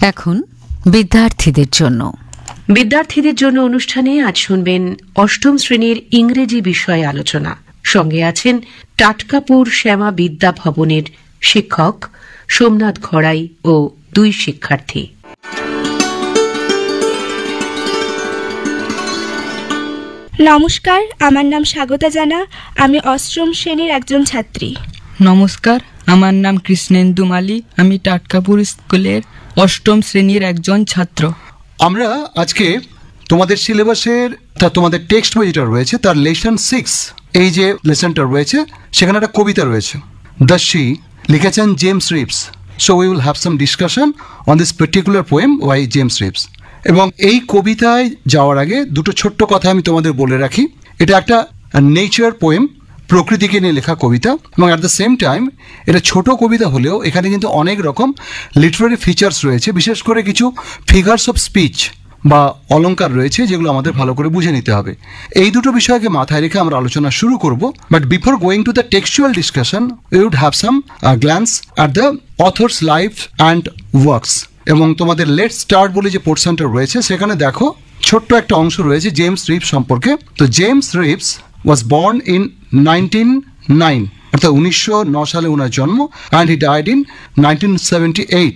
এখন বিদ্যার্থীদের জন্য অনুষ্ঠানে আজ শুনবেন অষ্টম শ্রেণীর ইংরেজি বিষয়ে আলোচনা। সঙ্গে আছেন টাটকাপুর শ্যামা বিদ্যা ভবনের শিক্ষক সোমনাথ ঘড়াই ও 2 শিক্ষার্থী। নমস্কার, আমার নাম স্বাগতা জানা। আমি অষ্টম শ্রেণীর একজন ছাত্রী। নমস্কার, আমার নাম কৃষ্ণেন্দু মালি। আমি টাটকাপুর স্কুলের অষ্টম শ্রেণীর একজন ছাত্র। আমরা আজকে তোমাদের সিলেবাসের তোমাদের টেক্সট বই যেটা রয়েছে তার লেসন 6, এই যে লেসনটা রয়েছে সেখানে একটা কবিতা রয়েছে, দ্য শি, লিখেছেন James Reeves. So we will have some discussion on this particular poem by James Reeves. এবং এই কবিতায় যাওয়ার আগে দুটো ছোট্ট কথা আমি তোমাদের বলে রাখি। এটা একটা নেচার পোয়েম, প্রকৃতিকে নিয়ে লেখা কবিতা, এবং অ্যাট দ্য সেম টাইম এটা ছোট কবিতা হলেও এখানে কিন্তু অনেক রকম লিটারারি ফিচার্স রয়েছে, বিশেষ করে কিছু ফিগার্স অফ স্পিচ বা অলঙ্কার রয়েছে যেগুলো আমাদের ভালো করে বুঝে নিতে হবে। এই দুটো বিষয়কে মাথায় রেখে আমরা আলোচনা শুরু করব। But before going to the textual discussion we would have some glance at the author's life and works. এবং তোমাদের লেটস স্টার্ট বলে যে পোর্শনটা রয়েছে সেখানে দেখো ছোট্ট একটা অংশ রয়েছে জেমস রিভস সম্পর্কে। তো James Reeves was born in 1909, অর্থাৎ 1909 সালে ওনার জন্ম, অ্যান্ড হি ডাইড ইন 1978,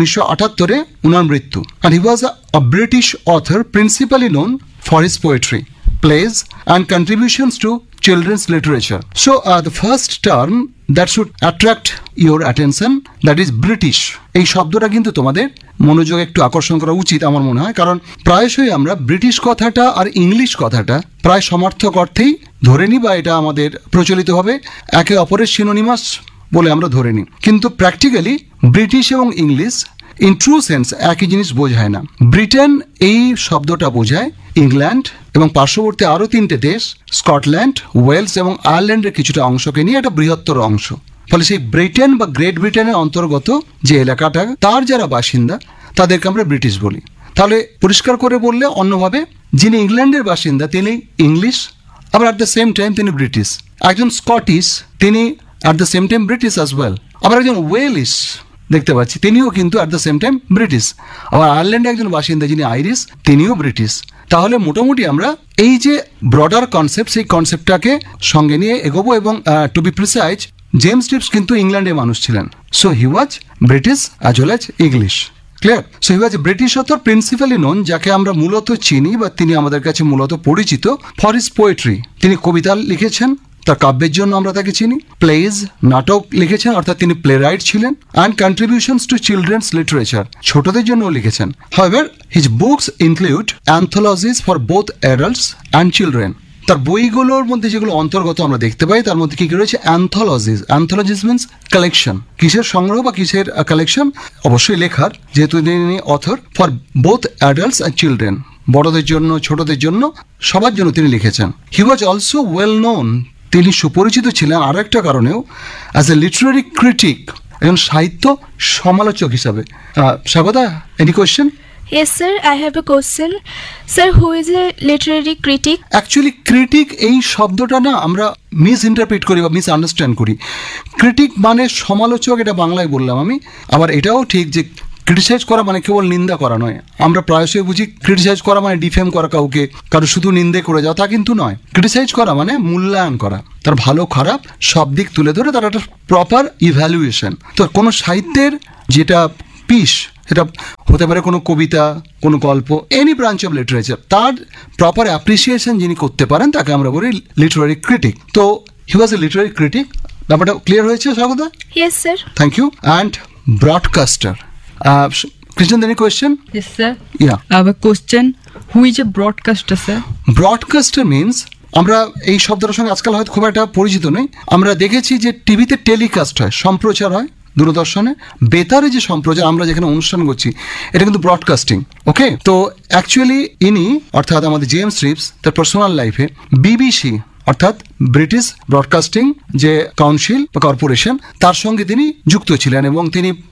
1978 ওনার মৃত্যু। And he was a British author, principally known for his poetry, plays and contributions to children's literature. So the first term that should attract your attention, that is British. এই শব্দটা কিন্তু তোমাদের মনোযোগ একটু আকর্ষণ করা উচিত আমার মনে হয়, কারণ প্রায়শই আমরা ব্রিটিশ কথাটা আর ইংলিশ কথাটা প্রায় সমার্থক অর্থেই ধরে নিই, বা এটা আমাদের প্রচলিতভাবে একে অপরের সিনোনিমাস বলে আমরা ধরে নিই। কিন্তু প্র্যাকটিক্যালি ব্রিটিশ এবং ইংলিশ ইন ট্রু সেন্স একই জিনিস বোঝায় না। ব্রিটেন এই শব্দটা বোঝায় ইংল্যান্ড এবং পার্শ্ববর্তী আরও 3টে দেশ, স্কটল্যান্ড, ওয়েলস এবং আয়ারল্যান্ডের কিছুটা অংশকে নিয়ে একটা বৃহত্তর অংশ। ফলে সেই ব্রিটেন বা গ্রেট ব্রিটেনের অন্তর্গত যে এলাকাটা, তার যারা বাসিন্দা তাদেরকে আমরা ব্রিটিশ বলি। তাহলে পরিষ্কার করে বললে অন্যভাবে, যিনি ইংল্যান্ডের বাসিন্দা তিনি ইংলিশ, আবার অ্যাট দ্য সেম টাইম তিনি ব্রিটিশ। একজন স্কটিশ তিনি at the same time British as well. আবার একজন ওয়েলিশ দেখতে পাচ্ছি, তিনিও কিন্তু at the same time British. আবার আয়ারল্যান্ডে একজন বাসিন্দা যিনি আইরিশ, তিনিও ব্রিটিশ। তাহলে মোটামুটি আমরা এই যে ব্রডার কনসেপ্ট, সেই কনসেপ্টটাকে সঙ্গে নিয়ে এগোবো। এবং two B precise, James Reeves কিন্তু ইংল্যান্ডের মানুষ ছিলেন। So he was British as well as English. Clear? So he was British author, principally known, যাকে আমরা মূলত চিনি বা তিনি আমাদের কাছে মূলত পরিচিত ফর হিজ পোয়েট্রি। তিনি কবিতা লিখেছেন, তার কাব্যের জন্য আমরা তাকে চিনি। প্লেজ, নাটক লিখেছেন, অর্থাৎ তিনি প্লে রাইট ছিলেন। And contributions to children's literature, ছোটদের জন্য লিখেছেন। However his books include অ্যান্থোলজিস for both adults and children. তার বইগুলোর মধ্যে যেগুলো অন্তর্গত আমরা দেখতে পাই, তার মধ্যে কি কি রয়েছে? অ্যান্থোলজিস। অ্যান্থোলজিস মিনস কালেকশন। কিসের সংগ্রহ বা কিসের কালেকশন? অবশ্যই লেখার, যেহেতু তিনি author, for both adults and children, বড়দের জন্য ছোটদের জন্য সবার জন্য তিনি লিখেছেন। হি ওয়াজ অলসো ওয়েল নোন, তিনি সুপরিচিত ছিলেন আরও একটা কারণেও, অ্যাজ এ লিটারারি ক্রিটিক, একজন সাহিত্য সমালোচক হিসাবে। Swagata, any question? Yes sir, I have a question. Sir, who is a literary critic? Actually critic এই শব্দটা না আমরা মিস ইন্টারপ্রিট করি বা মিস আন্ডারস্ট্যান্ড করি। ক্রিটিক মানে সমালোচক, এটা বাংলায় বললাম আমি। আবার এটাও ঠিক যে ক্রিটিসাইজ করা মানে কেবল নিন্দা করা নয়। আমরা প্রায়শই বুঝি ক্রিটিসাইজ করা মানে ডিফেম করা, কাউকে কারো শুধু নিন্দে করে যাওয়া, তা কিন্তু নয়। ক্রিটিসাইজ করা মানে মূল্যায়ন করা, তার ভালো খারাপ সব দিক তুলে ধরে তার একটা প্রপার ইভ্যালুয়েশন। তো কোনো সাহিত্যের যেটা পিস, সেটা হতে পারে কোনো কবিতা, কোনো গল্প, এনি ব্রাঞ্চ অফ লিটারেচার, তার প্রপার অ্যাপ্রিসিয়েশন যিনি করতে পারেন তাকে আমরা বলি লিটারারি ক্রিটিক। তো হি ওয়াজ এ লিটারারি ক্রিটিক। ব্যাপারটা ক্লিয়ার হয়েছে Swagata? Yes sir. Thank you. And broadcaster. Krishnan, any question? Yes sir. Yeah. I have a question. Who is a broadcaster, sir? Broadcaster means, আমরা এই শব্দটার সঙ্গে আজকাল হয়তো খুব একটা পরিচিত নই। আমরা দেখেছি যে টিভিতে টেলিকাস্ট হয়, সম্প্রচার হয় দূরদর্শনে। বেতারে যে সম্প্রচার আমরা যেখানে অনুষ্ঠান করছি, এটা কিন্তু ব্রডকাস্টিং। ওকে, তো অ্যাকচুয়ালি ইনি অর্থাৎ আমাদের জেমস রিভস তার পার্সোনাল লাইফে বিবিসি অর্থাৎ ব্রিটিশ ব্রডকাস্টিং যে কাউন্সিল বা কর্পোরেশন, তার সঙ্গে তিনি যুক্ত ছিলেন এবং তিনি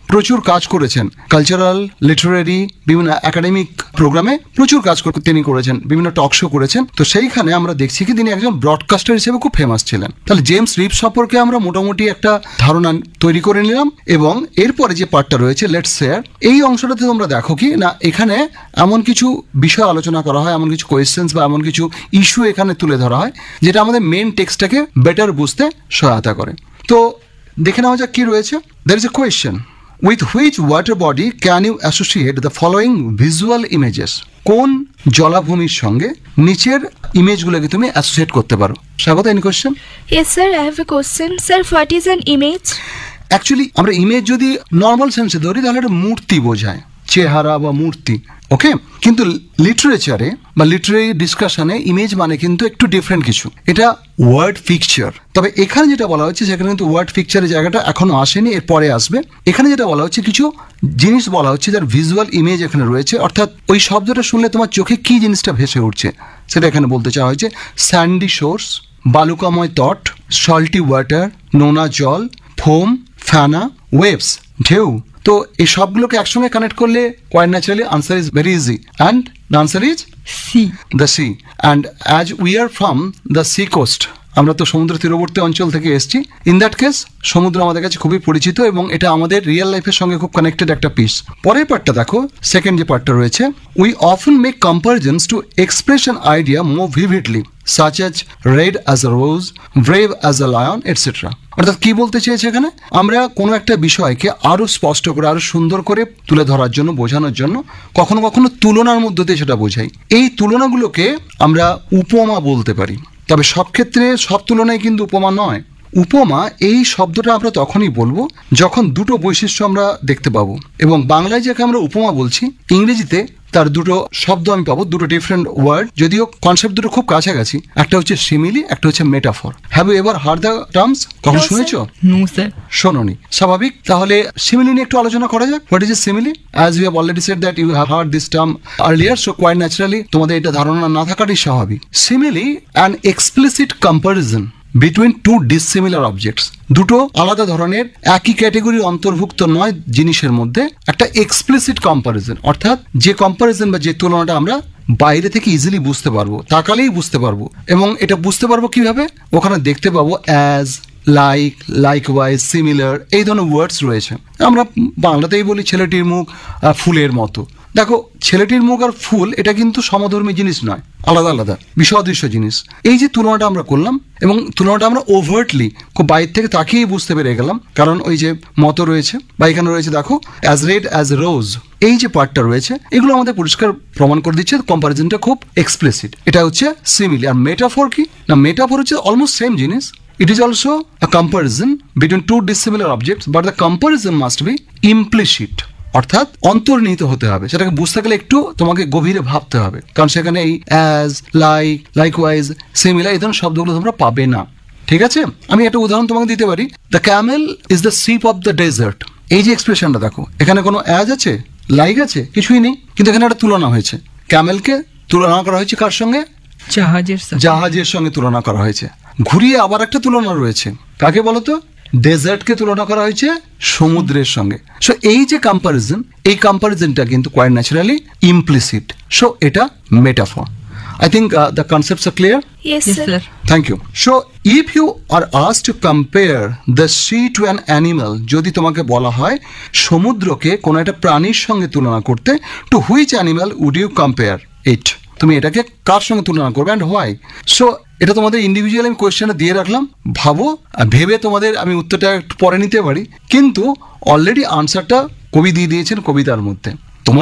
প্রচুর কাজ করেছেন কালচারাল, লিটারারি, বিভিন্ন একাডেমিক প্রোগ্রামে প্রচুর কাজ তিনি করেছেন, বিভিন্ন টক শো করেছেন। তো সেইখানে আমরা দেখছি কি তিনি একজন ব্রডকাস্টার হিসেবে খুব ফেমাস ছিলেন। তাহলে জেমস রিপস সম্পর্কে আমরা মোটামুটি একটা ধারণা তৈরি করে নিলাম। এবং এরপরে যে পার্টটা রয়েছে লেটস শেয়ার, এই অংশটাতে তোমরা দেখো কি না এখানে এমন কিছু বিষয় আলোচনা করা হয়, এমন কিছু কোয়েশ্চেন্স বা এমন কিছু ইস্যু এখানে তুলে ধরা হয় যেটা আমাদের মেন টেক্সটটাকে বেটার বুঝতে সহায়তা করে। তো দেখে নেওয়া যাক কি রয়েছে। There is a question. With which water body can you associate the following visual images? কোন জলাভূমির সঙ্গে নিচের ইমেজগুলোকে তুমি অ্যাসোসিয়েট করতে পারো? স্বাগত, any question? Yes, sir. I have a question. Sir, what is an image? Actually আমরা ইমেজ যদি normal সেন্সে ধরি তাহলে এটা মূর্তি বোঝায়, চেহারা বা মূর্তি, ওকে। কিন্তু লিটারেচারে বা লিটারেরি ডিসকাশনে ইমেজ মানে কিন্তু একটু ডিফারেন্ট কিছু, এটা ওয়ার্ড পিকচার। তবে এখানে যেটা বলা হচ্ছে সেখানে কিন্তু ওয়ার্ড পিকচারের জায়গাটা এখনো আসেনি, এর পরে আসবে। এখানে যেটা বলা হচ্ছে কিছু জিনিস বলা হচ্ছে যার ভিজুয়াল ইমেজ এখানে রয়েছে, অর্থাৎ ওই শব্দটা শুনলে তোমার চোখে কি জিনিসটা ভেসে উঠছে সেটা এখানে বলতে চাওয়া হয়েছে। স্যান্ডি শোর্স, বালুকাময় তট, সল্টি ওয়াটার, নোনা জল, ফোম, ফ্যানা, ওয়েভস, ঢেউ। তো এই সবগুলোকে একসঙ্গে কানেক্ট করলে quite naturally answer is very easy, and the answer is C, the sea. And as we are from the sea coast, আমরা তো সমুদ্র তীরবর্তী অঞ্চল থেকে এসেছি, ইন দ্যাট কেস সমুদ্র আমাদের কাছে খুবই পরিচিত এবং এটা আমাদের রিয়েল লাইফের সঙ্গে খুব কানেক্টেড একটা পিস। পরের পার্টটা দেখো, সেকেন্ড যে পার্টটা রয়েছে, we often make comparisons to express an idea more vividly such as red as a rose, brave as a lion, etc. অর্থাৎ কি বলতে চেয়েছে এখানে, আমরা কোনো একটা বিষয়কে আরো স্পষ্ট করে আরো সুন্দর করে তুলে ধরার জন্য, বোঝানোর জন্য কখনো কখনো তুলনার মধ্য দিয়ে সেটা বোঝাই। এই তুলনাগুলোকে আমরা উপমা বলতে পারি। তবে সব ক্ষেত্রে সব তুলনায় কিন্তু উপমা নয়। উপমা এই শব্দটা আমরা তখনই বলবো যখন দুটো বৈশিষ্ট্য আমরা দেখতে পাবো, এবং বাংলায় যাকে আমরা উপমা বলছি, ইংরেজিতে তার দুটো শব্দ আমি পাবো, দুটো ডিফারেন্ট ওয়ার্ড, যদিও কনসেপ্ট দুটো খুব কাছাকাছি। একটা হচ্ছে সিমিলি, একটা হচ্ছে metaphor. Have you ever hard the terms? কখন শুনেছো? No sir. শোনোনি, স্বাভাবিক। তাহলে সিমিলি নিয়ে একটু আলোচনা করা যাক। What is a simile? As we have already said that you have heard this term earlier, so quite naturally তোমাদের এটা ধারণা না থাকাটাই স্বাভাবিক। Simile an explicit comparison between two dissimilar objects, দুটো আলাদা ধরনের একই ক্যাটেগরির অন্তর্ভুক্ত নয় জিনিসের মধ্যে একটা এক্সপ্লিসিট কম্পারিজন, অর্থাৎ যে কম্পারিজন বা যে তুলনাটা আমরা বাইরে থেকে ইজিলি বুঝতে পারবো, তাকালেই বুঝতে পারবো। এবং এটা বুঝতে পারবো কিভাবে? ওখানে দেখতে পাবো অ্যাজ, লাইক, লাইকওয়াইজ, সিমিলার, এই ধরনের ওয়ার্ডস রয়েছে। আমরা বাংলাতেই বলি ছেলেটির মুখ ফুলের মতো। দেখো, ছেলেটির মুখ আর ফুল এটা কিন্তু সমধর্মী জিনিস নয়, আলাদা আলাদা বিষয় অদৃশ্য জিনিস। এই যে তুলনাটা আমরা করলাম, এবং তুলনাটা আমরা ওভার্টলি খুব বাইরে থেকে তাকিয়েই বুঝতে পেরে গেলাম, কারণ ওই যে মতো রয়েছে বা এখানে রয়েছে দেখো অ্যাজ রেড অ্যাজ রোজ, এই যে পার্টটা রয়েছে এগুলো আমাদের পরিষ্কার প্রমাণ করে দিচ্ছে কম্পারিজনটা খুব এক্সপ্লিসিট। এটা হচ্ছে সিমিলি। আর মেটাফর কি না, মেটাফর হচ্ছে অলমোস্ট সেম জিনিস। It is also a comparison between two dissimilar objects, but the comparison must be implicit, অর্থাৎ অন্তর্নিহিত হতে হবে। সেটাকে বুঝতে গেলে একটু তোমাকে গভীরে ভাবতে হবে, কারণ সেখানে এই অ্যাজ, লাইক, লাইকওয়াইজ, সিমিলার এই ধরনের শব্দগুলো তোমরা পাবে না। ঠিক আছে, আমি একটা উদাহরণ তোমাকে দিতে পারি। The Camel is the ship of the desert, এই যে এক্সপ্রেশনটা দেখো, এখানে কোনো অ্যাজ আছে, লাইক আছে, কিছুই নেই, কিন্তু এখানে একটা তুলনা হয়েছে। ক্যামেলকে তুলনা করা হয়েছে কার সঙ্গে? জাহাজের সঙ্গে তুলনা করা হয়েছে। ঘুরিয়ে আবার একটা তুলনা রয়েছে, কাকে বলতো? ডেজার্টকে তুলনা করা হয়েছে সমুদ্রের সঙ্গে। সো এই যে কম্পারিজন, এই কম্পারিজনটা কিন্তু কোয়াইট ন্যাচারালি ইমপ্লিসিট। সো এটা metaphor. I think the concepts are clear? Yes, sir. Thank you. So if you are asked to compare the sea to an animal, যদি তোমাকে বলা হয় সমুদ্রকে কোনো একটা প্রাণীর সঙ্গে তুলনা করতে, to which animal would you compare it? তুমি এটাকে কার সঙ্গে তুলনা করবে অ্যান্ড হোয়াই? সো এটা তোমাদের ইন্ডিভিজুয়াল আমি কোয়েশ্চেনটা দিয়ে রাখলাম, ভাবো, ভেবে তোমাদের আমি উত্তরটা একটু পরে নিতে পারি, কিন্তু অলরেডি আনসারটা কবি দিয়ে দিয়েছেন কবিতার মধ্যে।